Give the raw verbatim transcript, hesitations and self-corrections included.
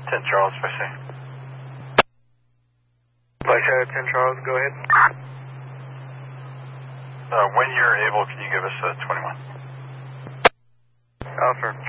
ten Charles, I see. Flight Shadow ten Charles, go ahead. Uh, when you're able, can you give us uh, twenty-one? Alpha,